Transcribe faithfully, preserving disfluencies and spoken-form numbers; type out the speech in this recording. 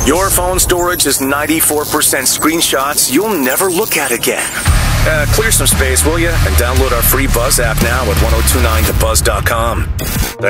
Your phone storage is ninety-four percent screenshots you'll never look at again. Uh, clear some space, will you? And download our free Buzz app now at ten twenty-nine to buzz dot com.